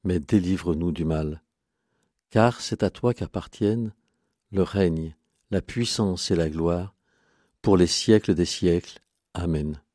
mais délivre-nous du mal. Car c'est à toi qu'appartiennent le règne, la puissance et la gloire, pour les siècles des siècles. Amen.